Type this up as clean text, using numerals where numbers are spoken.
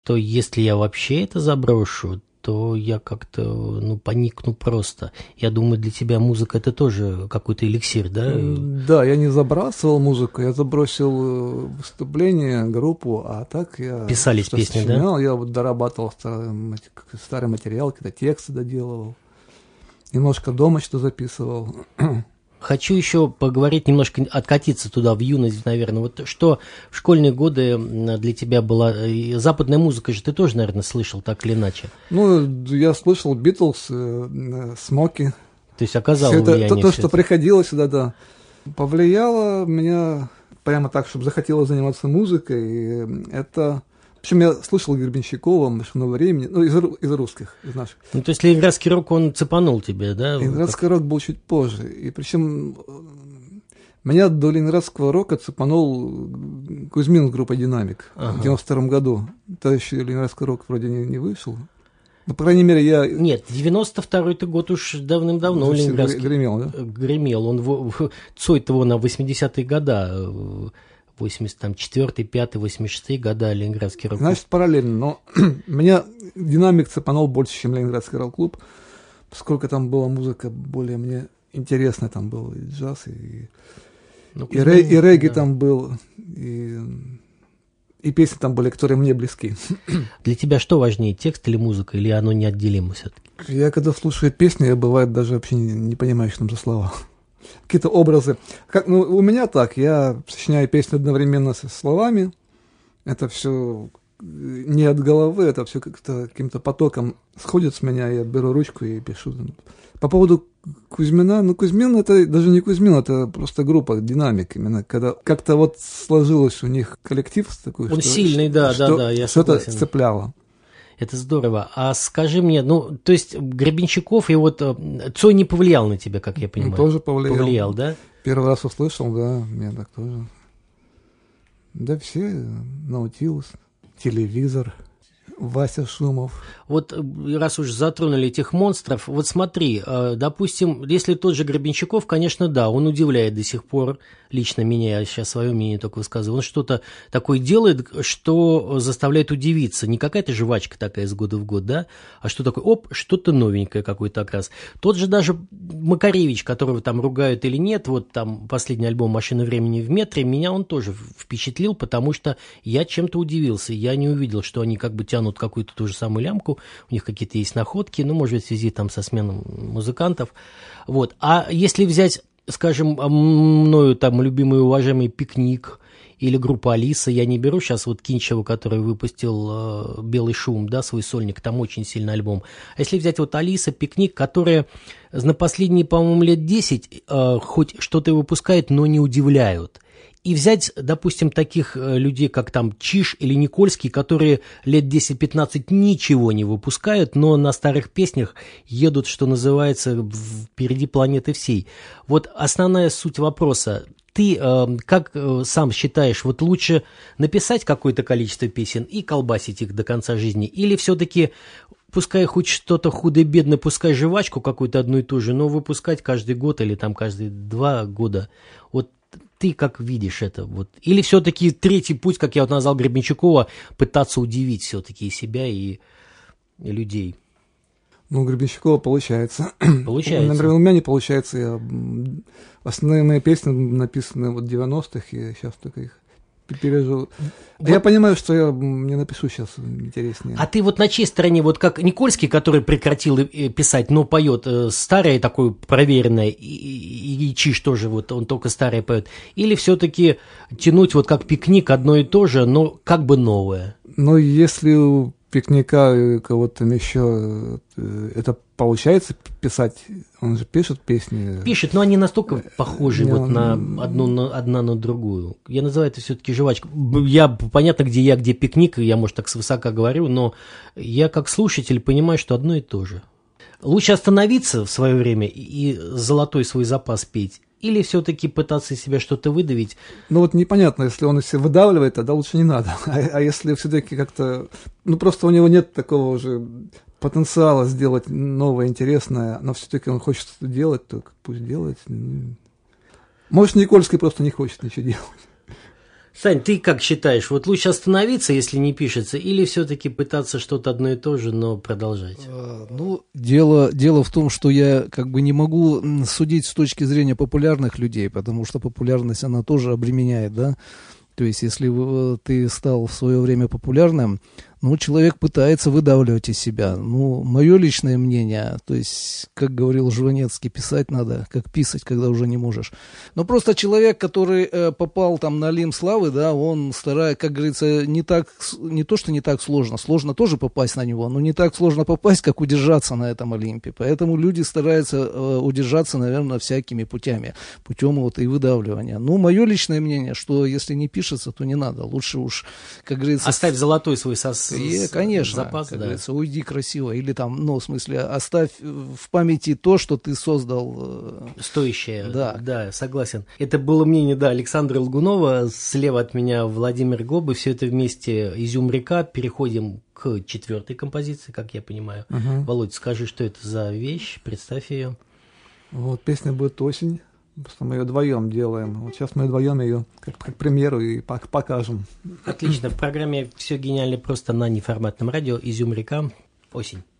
То если я вообще это заброшу, то я как-то, поникну просто. Я думаю, для тебя музыка это тоже какой-то эликсир, да? Да, я не забрасывал музыку, я забросил выступление, группу, а так я Писались что песни, да? сочинял, я вот дорабатывал старый материал, какие-то тексты доделывал, немножко дома что записывал. Хочу еще поговорить, немножко откатиться туда, в юность, наверное. Вот что в школьные годы для тебя была... Западная музыка же ты тоже, наверное, слышал, так или иначе. Ну, я слышал Битлз, Смоки. То есть оказало это, влияние. То, что приходило сюда, да. Повлияло меня прямо так, чтобы захотелось заниматься музыкой. И это... В общем, я слышал Гребенщикова, «Машину времени», из русских, из наших. Ну, то есть ленинградский рок, он цепанул тебе, да? Ленинградский рок был чуть позже. И причем меня до ленинградского рока цепанул Кузьмин с группой «Динамик» в 92-м году. То еще ленинградский рок вроде не вышел. Ну, по крайней мере, я... Нет, 92-й год уж давным-давно ленинградский гремел, да? Гремел. Он Цой-то его на 80-е года... 84-й, 5-й, 86-й года ленинградский рок-клуб. Значит, параллельно. Но меня «Динамик» цепанул больше, чем ленинградский рок-клуб, поскольку там была музыка более мне интересная. Там был и джаз, и регги да. Там был, и песни там были, которые мне близки. Для тебя что важнее, текст или музыка, или оно неотделимо все-таки? Я когда слушаю песни, я бывает даже вообще не понимаю, что там за слова. Какие-то образы. У меня так, я сочиняю песни одновременно со словами. Это все не от головы, это все как-то каким-то потоком сходит с меня, я беру ручку и пишу. По поводу Кузьмина, Кузьмин это даже не Кузьмин, это просто группа «Динамик». Именно когда как-то вот сложилось у них коллектив такой. Он сильный, да, я что-то согласен. сцепляло. Это здорово. А скажи мне, то есть Гребенщиков и вот Цой не повлиял на тебя, как я понимаю? Тоже повлиял. Повлиял, да? Первый раз услышал, да, меня так тоже. Да все, Наутилус, телевизор, Вася Шумов. Вот раз уж затронули этих монстров, вот смотри, допустим, если тот же Гребенщиков, конечно, да, он удивляет до сих пор, лично меня, я сейчас свое мнение только высказываю, он что-то такое делает, что заставляет удивиться. Не какая-то жвачка такая из года в год, да, а что такое, что-то новенькое какой-то окрас. Тот же даже Макаревич, которого там ругают или нет, вот там последний альбом «Машина времени в метре», меня он тоже впечатлил, потому что я чем-то удивился, я не увидел, что они как бы тянут какую-то ту же самую лямку, у них какие-то есть находки, может быть, в связи там со сменой музыкантов. Вот. А если взять, скажем, мною там любимый и уважаемый «Пикник» или группа «Алиса», я не беру сейчас вот Кинчева, который выпустил «Белый шум», да, свой сольник, там очень сильный альбом. А если взять вот «Алиса», «Пикник», которые на последние, по-моему, лет 10 хоть что-то выпускают, но не удивляют. И взять, допустим, таких людей, как там Чиж или Никольский, которые лет 10-15 ничего не выпускают, но на старых песнях едут, что называется, впереди планеты всей. Вот основная суть вопроса. Ты как сам считаешь, вот лучше написать какое-то количество песен и колбасить их до конца жизни? Или все-таки, пускай хоть что-то худо-бедно, пускай жвачку какую-то одну и ту же, но выпускать каждый год или там каждые 2 года? Вот ты как видишь это? Вот? Или все-таки третий путь, как я вот назвал Гребенщикова, пытаться удивить все-таки и себя, и людей? У Гребенщикова получается. Получается. Например, у меня не получается. Основные мои песни написаны в 90-х, я сейчас только их пережил. Вот. Я понимаю, что я не напишу сейчас интереснее. А ты вот на чьей стороне, вот как Никольский, который прекратил писать, но поет старое такое проверенное, и Чиж тоже, вот он только старое поет, или все-таки тянуть вот как «Пикник» одно и то же, но как бы новое? Ну, если у «Пикника» и кого-то там еще это получается писать, он же пишет песни. Пишет, но они настолько похожи вот на одна на другую. Я называю это все-таки жвачка. Я, понятно, где «Пикник», я, может, так свысока говорю, но я как слушатель понимаю, что одно и то же. Лучше остановиться в свое время и золотой свой запас петь, или все-таки пытаться из себя что-то выдавить? Ну вот непонятно, если он из себя выдавливает, тогда лучше не надо. А если все-таки как-то... просто у него нет такого уже потенциала сделать новое, интересное, но все-таки он хочет что-то делать, то пусть делает. Может, Никольский просто не хочет ничего делать. Сань, ты как считаешь, вот лучше остановиться, если не пишется, или все-таки пытаться что-то одно и то же, но продолжать? Ну, дело в том, что я как бы не могу судить с точки зрения популярных людей, потому что популярность, она тоже обременяет, да. То есть, если ты стал в свое время популярным, ну, человек пытается выдавливать из себя. Ну, мое личное мнение, то есть, как говорил Жванецкий, писать надо, как писать, когда уже не можешь. Но просто человек, который попал там на Олимп славы, да, он старается, как говорится, не то, что не так сложно, сложно тоже попасть на него, но не так сложно попасть, как удержаться на этом Олимпе. Поэтому люди стараются удержаться, наверное, всякими путями, путем вот и выдавливания. Ну, мое личное мнение, что если не пишется, то не надо. Лучше уж, как говорится... Оставь золотой свой конечно, запас, как да. говорится, уйди красиво. Или там, ну, в смысле, оставь в памяти то, что ты создал. Стоящее, да. Да, согласен. Это было мнение, да, Александра Лгунова. Слева от меня Владимир Гобы. Все это вместе «Изюм-река». Переходим к 4-й композиции, как я понимаю. Володь, скажи, что это за вещь, представь ее. Вот песня будет «Осень». Просто мы ее вдвоем делаем. Вот сейчас мы вдвоем ее как премьеру и покажем. Отлично. В программе «Все гениально просто» на неформатном радио. «Изюм-река». Осень.